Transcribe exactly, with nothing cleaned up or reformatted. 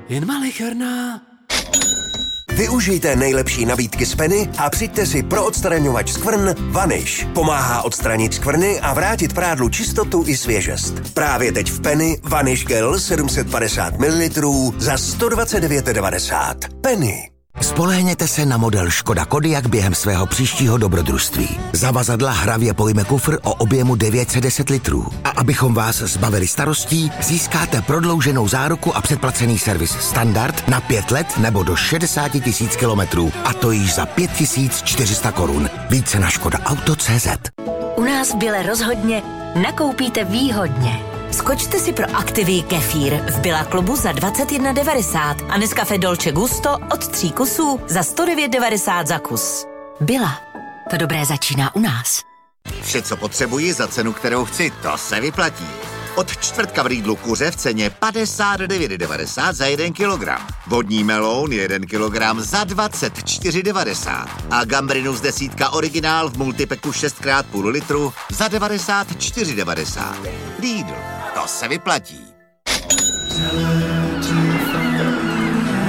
jen malicherná. Využijte nejlepší nabídky z Penny a přijďte si pro odstraňovač skvrn Vanish. Pomáhá odstranit skvrny a vrátit prádlu čistotu i svěžest. Právě teď v Penny Vanish Gel sedm set padesát mililitrů za sto dvacet devět devadesát. Penny. Spolehněte se na model Škoda Kodiaq během svého příštího dobrodružství. Zavazadla hravě pojme kufr o objemu devět set deset litrů. A abychom vás zbavili starostí, získáte prodlouženou záruku a předplacený servis standard na pět let nebo do šedesát tisíc kilometrů. A to již za pět tisíc čtyři sta korun. Více na škoda auto tečka cé zet. U nás v Bile rozhodně nakoupíte výhodně. Skočte si pro Activii kefír v Billa klubu za dvacet jedna devadesát a Nescafé Dolce Gusto od tří kusů za sto devět devadesát za kus. Billa. To dobré začíná u nás. Vše, co potřebuji za cenu, kterou chci, to se vyplatí. Od čtvrtka v Lidlu kuře v ceně padesát devět devadesát za jeden kilogram. Vodní meloun jeden kilogram za dvacet čtyři devadesát. A gambrinus desítka originál v multipeku šest krát půl litru za devadesát čtyři devadesát. Lidl, to se vyplatí.